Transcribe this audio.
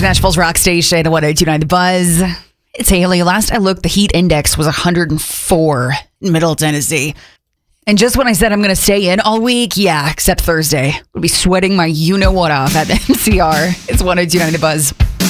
Nashville's rock station, 102.9 The Buzz. It's Haley. Last I looked, the heat index was 104 in Middle Tennessee. And just when I said I'm going to stay in all week, yeah, except Thursday. I'll be sweating my you-know-what off at the MCR. It's 102.9 The Buzz.